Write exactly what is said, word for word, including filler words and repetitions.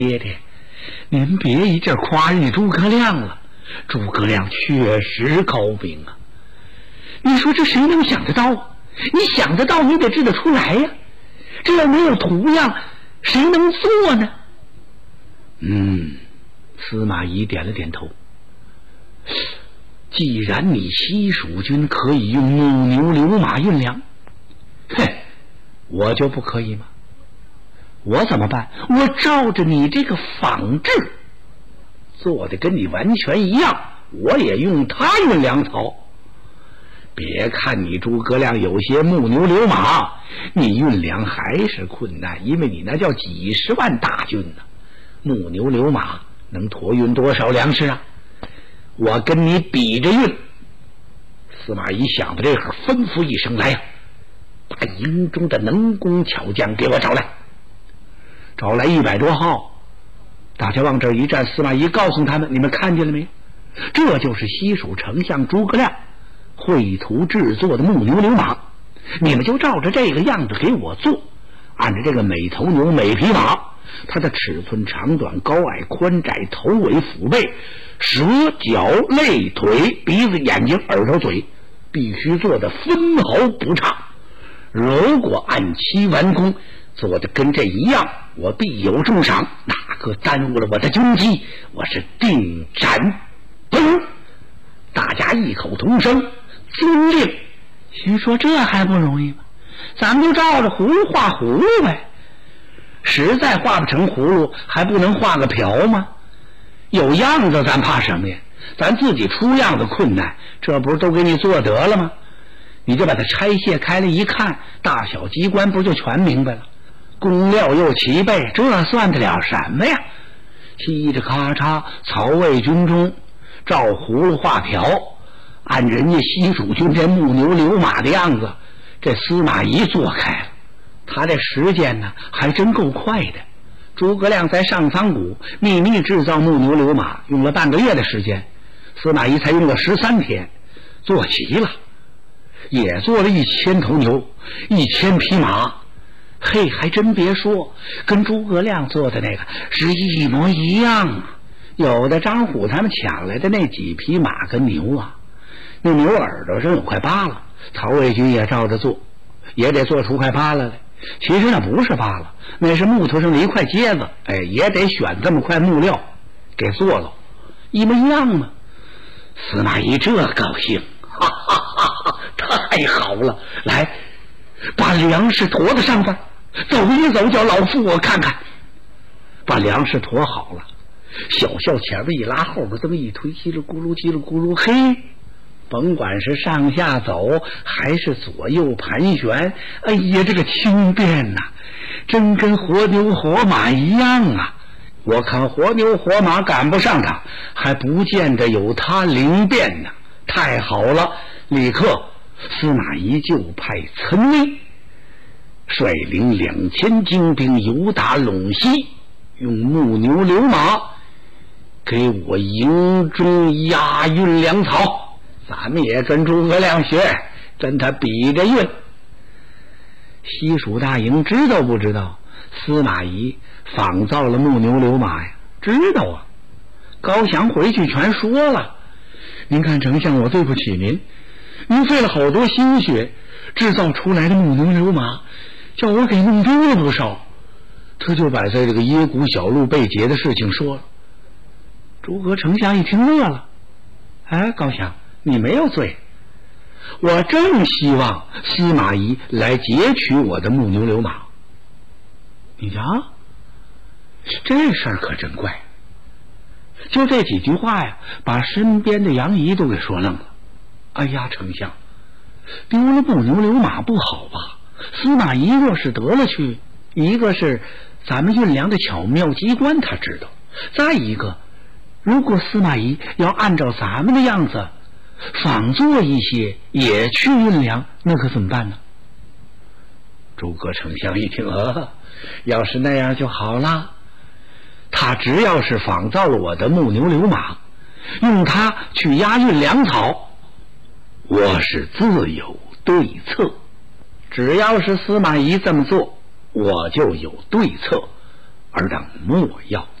爹爹，您别一劲夸人家诸葛亮了，诸葛亮确实高明啊。你说这谁能想得到啊？你想得到，你得制得出来呀。这要没有图样，谁能做呢？嗯，司马懿点了点头。既然你西蜀军可以用木牛流马运粮，嘿，我就不可以吗？我怎么办？我照着你这个仿制做的跟你完全一样，我也用它运粮草。别看你诸葛亮有些木牛流马，你运粮还是困难，因为你那叫几十万大军呢、啊。木牛流马能驮运多少粮食啊？我跟你比着运。司马懿想到这会儿，吩咐一声：“来呀，把营中的能工巧匠给我找来。”找来一百多号，大家往这一站。司马懿告诉他们：“你们看见了没有？这就是西蜀丞相诸葛亮绘图制作的木牛流马，你们就照着这个样子给我做。按照这个每头牛每匹马，它的尺寸长短高矮宽窄头尾腹背舌脚肋腿鼻子眼睛耳朵嘴，必须做得分毫不差。如果按期完工，做的跟这一样，我必有重赏。哪个耽误了我的军机，我是定斩不容。”大家异口同声遵令。心说这还不容易吗？咱们就照着葫芦画葫芦呗。实在画不成葫芦，还不能画个瓢吗？有样子咱怕什么呀？咱自己出样子困难，这不是都给你做得了吗？你就把它拆卸开了一看，大小机关不就全明白了？工料又齐备，这算得了什么呀？嘁哧咔嚓，曹魏军中照葫芦画瓢，按人家西蜀军这木牛流马的样子，这司马懿做开了。他这时间呢还真够快的。诸葛亮在上仓谷秘密制造木牛流马，用了半个月的时间，司马懿才用了十三天做齐了，也做了一千头牛，一千匹马。嘿，还真别说，跟诸葛亮做的那个是一模一样啊。有的张虎他们抢来的那几匹马跟牛啊，那牛耳朵上有块疤了，曹魏军也照着做，也得做出块疤来来。其实那不是疤了，那是木头上的一块疖子，哎，也得选这么块木料给做了，一模一样嘛。司马懿这高兴，哈哈哈哈，太好了！来，把粮食驮到上边，走一走，叫老夫我看看。把粮食驮好了，小校前面一拉，后边这么一推，叽里咕噜叽里咕噜，嘿，甭管是上下走还是左右盘旋，哎呀，这个轻便呐、啊，真跟活牛活马一样啊！我看活牛活马赶不上它，还不见得有它灵便呢。太好了！立刻司马懿就派岑威率领两千精兵游达陇西，用木牛流马给我营中押运粮草。咱们也跟诸葛亮学，跟他比着运。西蜀大营知道不知道司马懿仿造了木牛流马呀？知道啊。高翔回去全说了。您看丞相，我对不起您，您费了好多心血制造出来的木牛流马，叫我给弄丢了不少。他就把在这个耶谷小路被劫的事情说了。诸葛丞相一听乐了。哎，高翔，你没有罪，我正希望司马懿来劫取我的木牛流马。你瞧，这事儿可真怪。就这几句话呀，把身边的杨仪都给说愣了。哎呀，丞相，丢了木牛流马不好吧？司马懿若是得了去，一个是咱们运粮的巧妙机关他知道，再一个，如果司马懿要按照咱们的样子仿做一些也去运粮，那可怎么办呢？诸葛丞相一听，呃，要是那样就好了。他只要是仿造了我的木牛流马，用它去押运粮草，我是自有对策。只要是司马懿这么做，我就有对策。 尔等莫要